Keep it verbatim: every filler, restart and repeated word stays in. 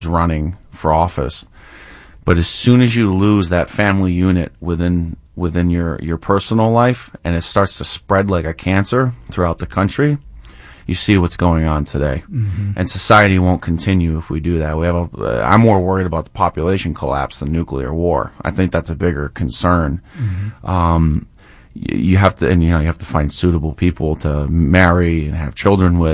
running for office. But as soon as you lose that family unit within within your, your personal life, and it starts to spread like a cancer throughout the country, you see what's going on today. Mm-hmm. And society won't continue if we do that. We have a, uh, I'm more worried about the population collapse than nuclear war. I think that's a bigger concern. Mm-hmm. Um, you, you have to, and you know, you have to find suitable people to marry and have children with.